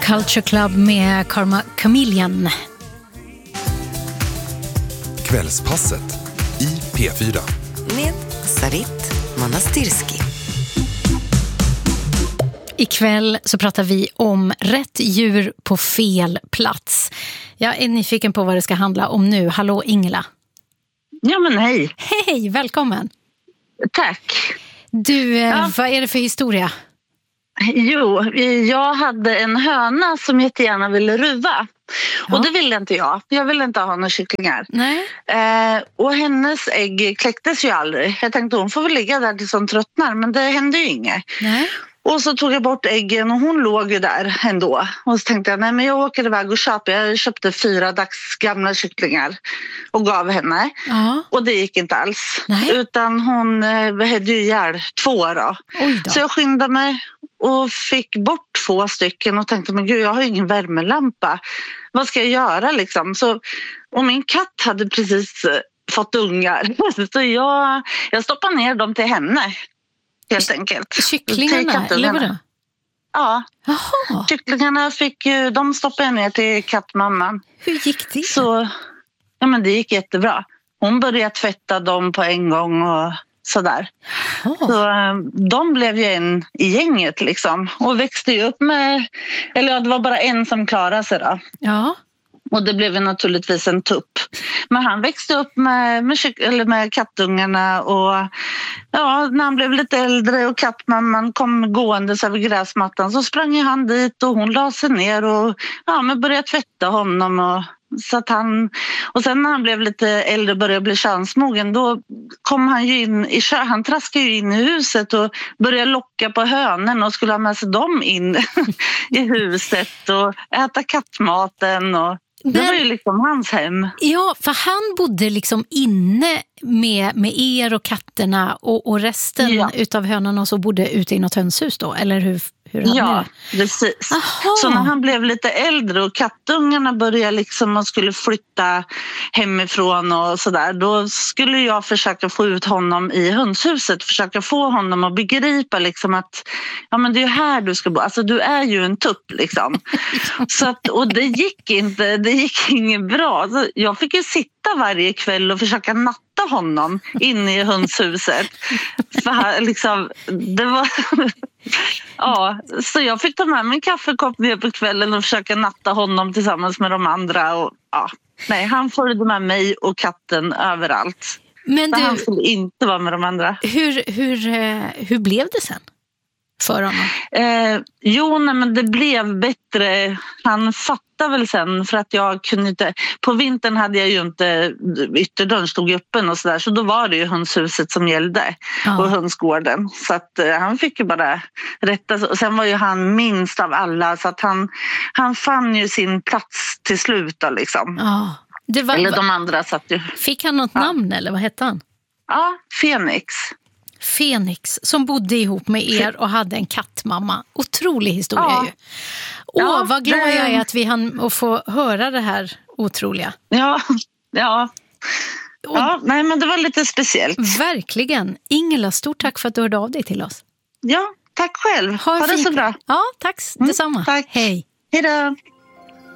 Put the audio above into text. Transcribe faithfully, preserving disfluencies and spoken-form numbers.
Culture Club med Karma Chameleon. Kvällspasset i P fyra. Med Sarit Manastirski. Ikväll så pratar vi om rätt djur på fel plats. Jag är nyfiken på vad det ska handla om nu. Hallå Ingela. Ja men hej. Hej, välkommen. Tack. Du, Ja. Vad är det för historia? Jo, jag hade en höna som jättegärna ville ruva. Ja. Och det ville inte jag. Jag ville inte ha några kycklingar. Nej. Eh, och hennes ägg kläcktes ju aldrig. Jag tänkte hon får väl ligga där tills hon tröttnar. Men det hände ju inget. Nej. Och så tog jag bort äggen och hon låg ju där ändå. Och så tänkte jag, nej men jag åker iväg och köper. Jag köpte fyra dags gamla kycklingar och gav henne. Ja. Och det gick inte alls. Nej. Utan hon eh, hade ju ihjäl två då. Oj då. Så jag skyndade mig och fick bort två stycken och tänkte, men gud jag har ju ingen värmelampa. Vad ska jag göra liksom? Så, och min katt hade precis eh, fått ungar. Så jag, jag stoppade ner dem till henne. Helt enkelt. Kycklingarna, eller vadå? Ja, Jaha, kycklingarna fick ju, de stoppade jag ner till kattmamman. hur gick det? Så, ja men det gick jättebra. Hon började tvätta dem på en gång och sådär. Jaha. Så eh, de blev ju en i gänget liksom. Och växte ju upp med, eller ja, det var bara en som klarade sig då. Ja. Och det blev ju naturligtvis en tupp. Men han växte upp med, med, kyck- eller med kattungarna och ja, när han blev lite äldre och kattmamman kom gående över gräsmattan så sprang ju han dit och hon la sig ner och ja, men började tvätta honom. Och, så att han, och sen när han blev lite äldre och började bli könsmogen då kom han ju in i kö- han traskade ju in i huset och började locka på hönen och skulle ha med sig dem in i huset och äta kattmaten och det Men- var ju liksom hans hem. Ja, för han bodde liksom inne med, med er och katterna och, och resten Ja. utav hönorna och så bodde ute i något hönshus då, eller hur, hur hade ni Ja, det? precis. Aha. Så när han blev lite äldre och kattungarna började liksom och skulle flytta hemifrån och sådär, då skulle jag försöka få ut honom i hönshuset, försöka få honom att begripa liksom att ja men det är här du ska bo, alltså du är ju en tupp liksom. Så att, och det gick inte, det gick inget bra. Så jag fick ju sitta varje kväll och försöka natta honom inne i hönshuset. För han, liksom, det var... ja, så jag fick ta med mig en kaffekopp ner på kvällen och försöka natta honom tillsammans med de andra. Och, ja, nej, han följde med mig och katten överallt. Men Så han du, skulle inte vara med de andra. hur, hur, eh, hur blev det sen för honom? Eh, jo, nej, men det blev bättre. Han fattade väl sen för att jag kunde inte... På vintern hade jag ju inte... Ytterdörren stod öppen och sådär. Så då var det ju hönshuset som gällde. Ja. Och hönsgården. Så att eh, han fick ju bara rätta sig. Och sen var ju han minst av alla. Så att han, han fann ju sin plats till slut då, liksom. Ja. Det var, Eller de andra satt ju... Fick han något Ja. namn eller vad hette han? Ja, Fenix. Fenix som bodde ihop med er och hade en kattmamma. Otrolig historia Ja. ju. Åh, Ja, vad glad det- jag är att vi hann att få höra det här otroliga. Ja, ja. Och Ja, nej men det var lite speciellt. verkligen. Ingela, stort tack för att du hörde av dig till oss. Ja, tack själv. Ha, en det fin så bra. Ja, tack detsamma. tack. Hej. Hej då.